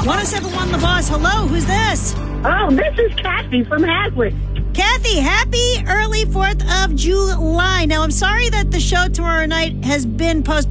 1071 The Boss. Hello, who's this? Oh, this is Kathy from Hazlitt. Kathy, happy early 4th of July. Now, I'm sorry that the show tomorrow night has been postponed.